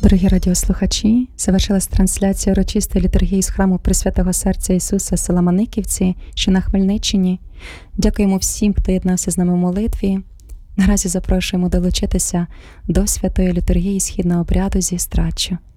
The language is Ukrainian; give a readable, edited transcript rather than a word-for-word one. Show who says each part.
Speaker 1: Дорогі радіослухачі, завершилась трансляція урочистої літургії з храму Пресвятого Серця Ісуса села Маниківці, що на Хмельниччині. Дякуємо всім, хто єднався з нами в молитві. Наразі запрошуємо долучитися до святої літургії східного обряду зі страччю.